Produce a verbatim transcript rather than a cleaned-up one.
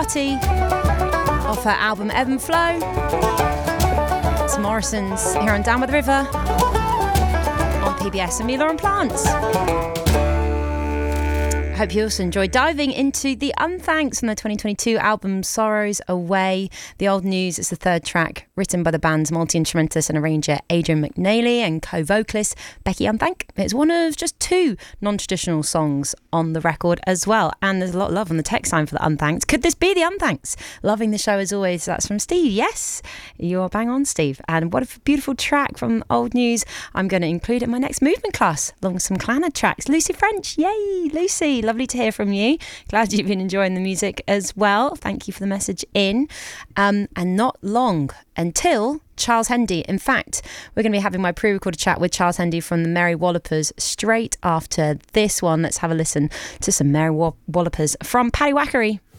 Party off her album Ebb and Flow. It's Morrison's here on Down by the River on P B S and me, Lauren Plant. I hope you also enjoyed diving into the Unthanks from their twenty twenty-two album Sorrows Away. The Old News is the third track, written by the band's multi-instrumentalist and arranger Adrian McNally and co-vocalist Becky Unthank. It's one of just two non-traditional songs on the record as well, and there's a lot of love on the text line for the Unthanks. Could this be the Unthanks? Loving the show as always. That's from Steve. Yes, you're bang on, Steve. And what a beautiful track from Old News. I'm going to include it in my next movement class along with some Clannad tracks. Lucy French, yay, Lucy. Lovely to hear from you. Glad you've been enjoying the music as well. Thank you for the message in. Um, and not long until Charles Hendy. In fact, we're going to be having my pre-recorded chat with Charles Hendy from the Merry Wallopers straight after this one. Let's have a listen to some Merry Wallopers from Paddy Wackery.